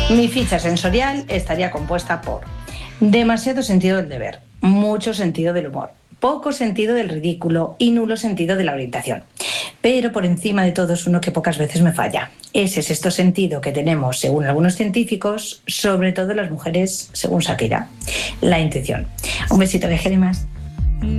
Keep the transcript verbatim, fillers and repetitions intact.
Mi ficha sensorial estaría compuesta por demasiado sentido del deber, mucho sentido del humor, poco sentido del ridículo y nulo sentido de la orientación. Pero por encima de todo es uno que pocas veces me falla. Ese sexto sentido que tenemos, según algunos científicos, sobre todo las mujeres, según Shakira, la intuición. Un besito, viajeras.